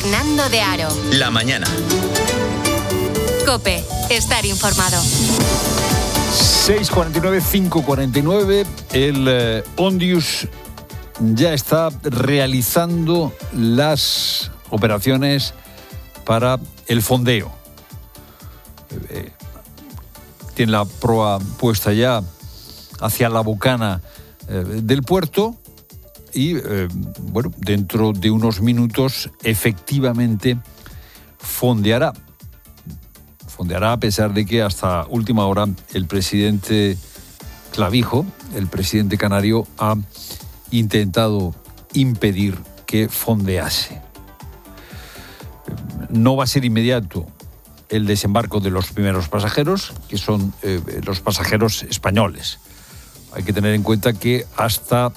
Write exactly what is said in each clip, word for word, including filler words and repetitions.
Fernando de Aro. La mañana. COPE. Estar informado. seis cuarenta y nueve, cinco cuarenta y nueve. El eh, Ondius ya está realizando las operaciones para el fondeo. Eh, tiene la proa puesta ya hacia la bocana eh, del puerto y, eh, bueno, dentro de unos minutos efectivamente fondeará. Fondeará a pesar de que hasta última hora el presidente Clavijo, el presidente canario, ha intentado impedir que fondease. No va a ser inmediato el desembarco de los primeros pasajeros, que son eh, los pasajeros españoles. Hay que tener en cuenta que hasta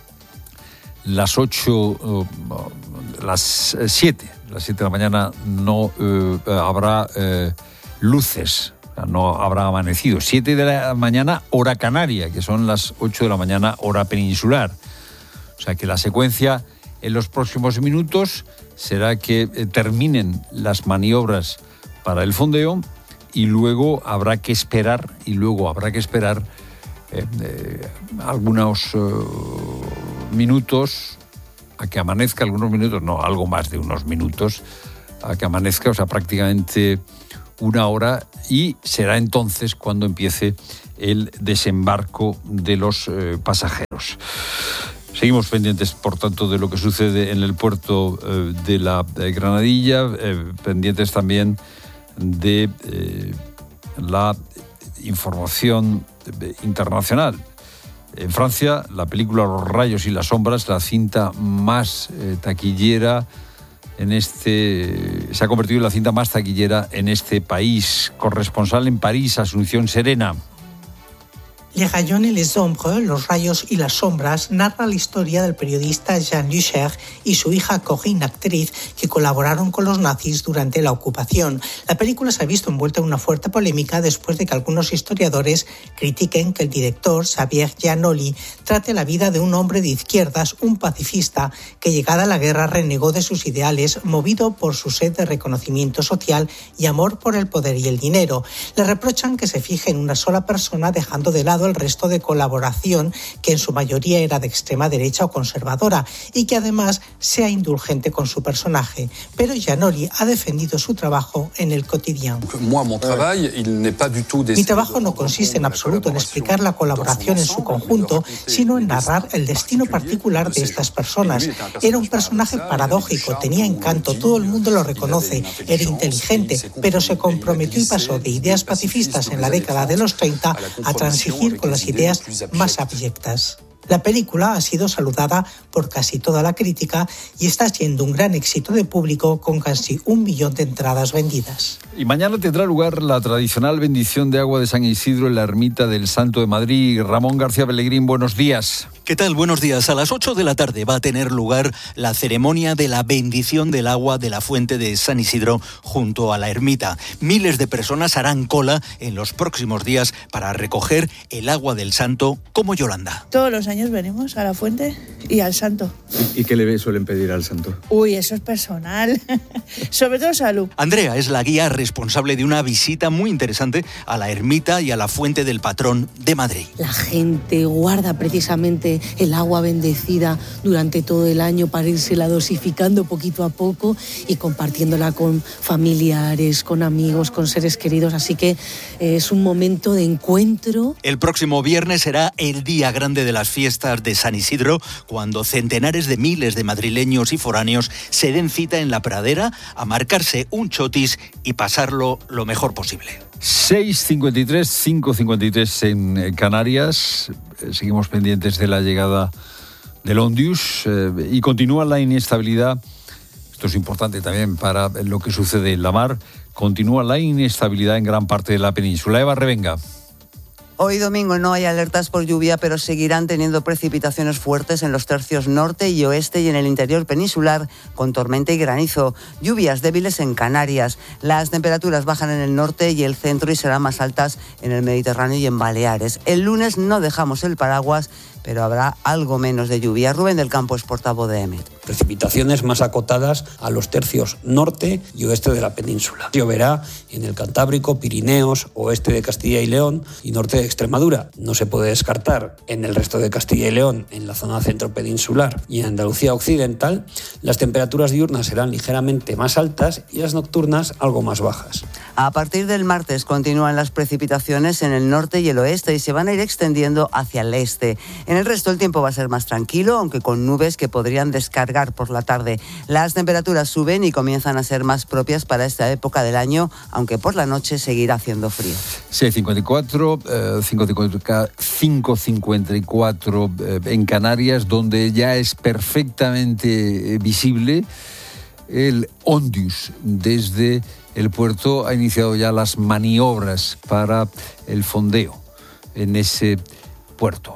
las ocho, uh, las siete, las siete de la mañana no uh, habrá uh, luces, no habrá amanecido. siete de la mañana, hora canaria, que son las ocho de la mañana, hora peninsular. O sea que la secuencia en los próximos minutos será que eh, terminen las maniobras para el fondeo y luego habrá que esperar, y luego habrá que esperar eh, eh, algunos uh, minutos a que amanezca, algunos minutos, no, algo más de unos minutos, a que amanezca, o sea, prácticamente una hora, y será entonces cuando empiece el desembarco de los eh, pasajeros. Seguimos pendientes, por tanto, de lo que sucede en el puerto eh, de la de Granadilla, eh, pendientes también de eh, la información internacional. En Francia, la película Los rayos y las sombras, la cinta más eh, taquillera en este, se ha convertido en la cinta más taquillera en este país. Corresponsal en París, Asunción Serena. Les rayons et les ombres, Los rayos y las sombras, narra la historia del periodista Jean Lucher y su hija Corinne, actriz, que colaboraron con los nazis durante la ocupación. La película se ha visto envuelta en una fuerte polémica después de que algunos historiadores critiquen que el director, Xavier Giannoli, trate la vida de un hombre de izquierdas, un pacifista, que llegada a la guerra renegó de sus ideales, movido por su sed de reconocimiento social y amor por el poder y el dinero. Le reprochan que se fije en una sola persona, dejando de lado el resto de colaboración, que en su mayoría era de extrema derecha o conservadora, y que además sea indulgente con su personaje. Pero Giannoli ha defendido su trabajo en el Quotidien. Mi trabajo no consiste en absoluto en explicar la colaboración en su conjunto, sino en narrar el destino particular de estas personas. Era un personaje paradójico, tenía encanto, todo el mundo lo reconoce, era inteligente, pero se comprometió y pasó de ideas pacifistas en la década de los treinta a transigir con las ideas más abyectas. La película ha sido saludada por casi toda la crítica y está siendo un gran éxito de público, con casi un millón de entradas vendidas. Y mañana tendrá lugar la tradicional bendición de agua de San Isidro en la Ermita del Santo de Madrid. Ramón García Pellegrín, buenos días. ¿Qué tal? Buenos días. A las ocho de la tarde va a tener lugar la ceremonia de la bendición del agua de la fuente de San Isidro junto a la ermita. Miles de personas harán cola en los próximos días para recoger el agua del santo, como Yolanda. Todos los años venimos a la fuente y al santo. ¿Y qué le suelen pedir al santo? Uy, eso es personal. Sobre todo salud. Andrea es la guía responsable de una visita muy interesante a la ermita y a la fuente del patrón de Madrid. La gente guarda precisamente el agua bendecida durante todo el año para írsela dosificando poquito a poco y compartiéndola con familiares, con amigos, con seres queridos. Así que es un momento de encuentro. El próximo viernes será el día grande de las fiestas de San Isidro, cuando centenares de miles de madrileños y foráneos se den cita en la pradera a marcarse un chotis y pasarlo lo mejor posible. seis cincuenta y tres, cinco cincuenta y tres en Canarias. Seguimos pendientes de la llegada del Ondius eh, y continúa la inestabilidad. Esto es importante también para lo que sucede en la mar. Continúa la inestabilidad en gran parte de la península. Eva Revenga. Hoy domingo no hay alertas por lluvia, pero seguirán teniendo precipitaciones fuertes en los tercios norte y oeste y en el interior peninsular, con tormenta y granizo. Lluvias débiles en Canarias. Las temperaturas bajan en el norte y el centro y serán más altas en el Mediterráneo y en Baleares. El lunes no dejamos el paraguas pero habrá algo menos de lluvia. Rubén del Campo es portavoz de EMET. Precipitaciones más acotadas a los tercios norte y oeste de la península. Lloverá en el Cantábrico, Pirineos, oeste de Castilla y León y norte de Extremadura. No se puede descartar en el resto de Castilla y León, en la zona centro peninsular y en Andalucía occidental. Las temperaturas diurnas serán ligeramente más altas y las nocturnas algo más bajas. A partir del martes continúan las precipitaciones en el norte y el oeste y se van a ir extendiendo hacia el este. En el resto el tiempo va a ser más tranquilo, aunque con nubes que podrían descargar por la tarde. Las temperaturas suben y comienzan a ser más propias para esta época del año, aunque por la noche seguirá haciendo frío. seis cincuenta y cuatro, eh, cinco cincuenta y cuatro eh, en Canarias, donde ya es perfectamente visible el Ondius. Desde el puerto ha iniciado ya las maniobras para el fondeo en ese puerto.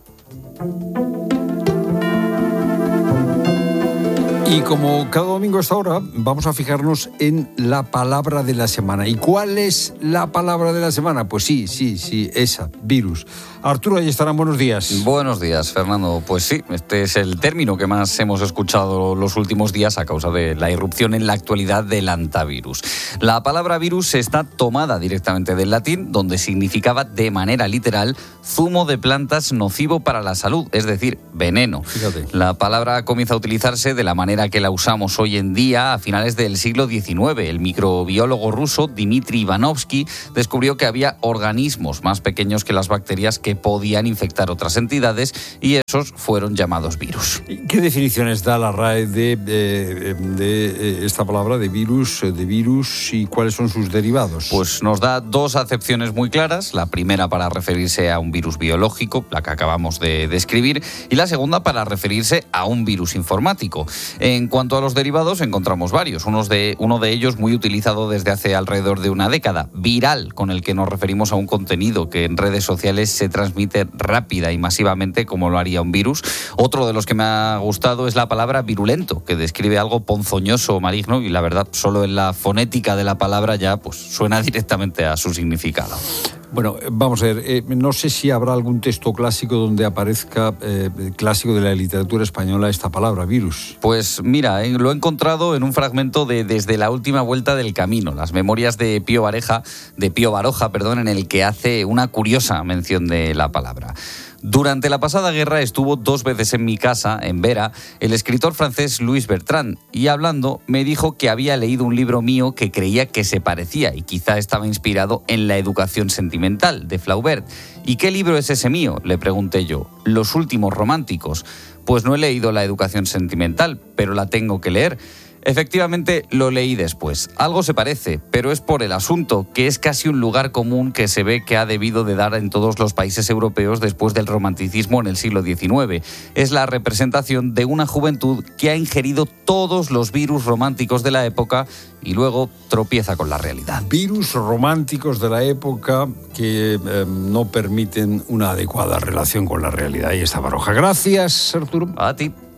Y como cada domingo a esta hora, vamos a fijarnos en la palabra de la semana. ¿Y cuál es la palabra de la semana? Pues sí, sí, sí, esa, virus. Arturo Ayestarán, buenos días. Buenos días, Fernando. Pues sí, este es el término que más hemos escuchado los últimos días a causa de la irrupción en la actualidad del antivirus. La palabra virus está tomada directamente del latín, donde significaba de manera literal zumo de plantas nocivo para la salud, es decir, veneno. Fíjate. La palabra comienza a utilizarse de la manera que la usamos hoy en día a finales del siglo diecinueve. El microbiólogo ruso Dmitry Ivanovsky descubrió que había organismos más pequeños que las bacterias que podían infectar otras entidades y esos fueron llamados virus. ¿Qué definiciones da la R A E de, de, de esta palabra, de virus, de virus y cuáles son sus derivados? Pues nos da dos acepciones muy claras. La primera para referirse a un virus biológico, la que acabamos de describir, y la segunda para referirse a un virus informático. En cuanto a los derivados, encontramos varios. Unos de, uno de ellos muy utilizado desde hace alrededor de una década, viral, con el que nos referimos a un contenido que en redes sociales se transmite rápida y masivamente como lo haría un virus. Otro de los que me ha gustado es la palabra virulento, que describe algo ponzoñoso o maligno y la verdad solo en la fonética de la palabra ya pues suena directamente a su significado. Bueno, vamos a ver, eh, no sé si habrá algún texto clásico donde aparezca, eh, clásico de la literatura española, esta palabra, virus. Pues mira, eh, lo he encontrado en un fragmento de Desde la última vuelta del camino, las memorias de Pío Bareja, de Pío Baroja, perdón, en el que hace una curiosa mención de la palabra. Durante la pasada guerra estuvo dos veces en mi casa, en Vera, el escritor francés Louis Bertrand, y hablando me dijo que había leído un libro mío que creía que se parecía y quizá estaba inspirado en La educación sentimental, de Flaubert. ¿Y qué libro es ese mío?, le pregunté yo. Los últimos románticos. Pues no he leído La educación sentimental, pero la tengo que leer. Efectivamente, lo leí después. Algo se parece, pero es por el asunto, que es casi un lugar común que se ve que ha debido de dar en todos los países europeos después del romanticismo en el siglo diecinueve. Es la representación de una juventud que ha ingerido todos los virus románticos de la época y luego tropieza con la realidad. Virus románticos de la época que eh, no permiten una adecuada relación con la realidad. Y esta Baroja. Gracias, Arturo. A ti.